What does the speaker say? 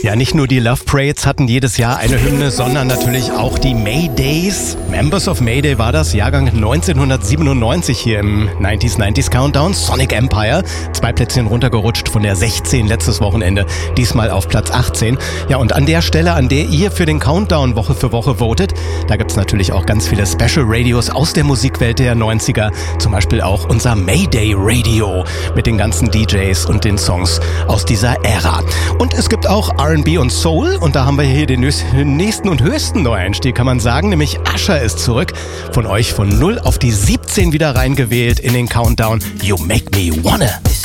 Ja, nicht nur die Love Parades hatten jedes Jahr eine Hymne, sondern natürlich auch die Maydays. Members of Mayday war das, Jahrgang 1997 hier im 90s Countdown. Sonic Empire, 2 Plätzchen runtergerutscht von der 16 letztes Wochenende, diesmal auf Platz 18. Ja, und an der Stelle, an der ihr für den Countdown Woche für Woche votet, da gibt's natürlich auch ganz viele Special Radios aus der Musikwelt der 90er. Zum Beispiel auch unser Mayday Radio mit den ganzen DJs und den Songs aus dieser Ära. Und es gibt auch R&B und Soul und da haben wir hier den nächsten und höchsten Neueinstieg, kann man sagen, nämlich Usher ist zurück. Von euch von 0 auf die 17 wieder reingewählt in den Countdown. You Make Me Wanna.